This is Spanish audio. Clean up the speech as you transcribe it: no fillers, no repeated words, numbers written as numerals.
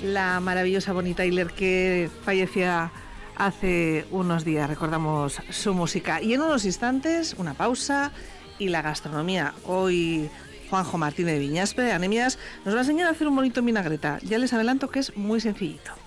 la maravillosa Bonnie Tyler, que fallecía hace unos días. Recordamos su música. Y en unos instantes, una pausa y la gastronomía. Hoy Juanjo Martínez de Viñaspe, Anemias, nos va a enseñar a hacer un bonito vinagreta. Ya les adelanto que es muy sencillito.